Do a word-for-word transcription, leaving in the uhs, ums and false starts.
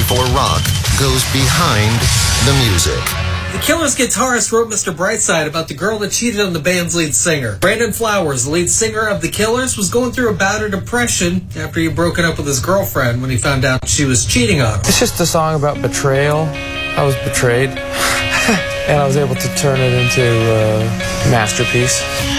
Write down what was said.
Fuller Rock goes behind the music. The Killers guitarist wrote Mister Brightside about the girl that cheated on the band's lead singer. Brandon Flowers, the lead singer of the Killers, was going through a bout of depression after he had broken up with his girlfriend when he found out she was cheating on him. It's just a song about betrayal. I was betrayed, and I was able to turn it into a masterpiece.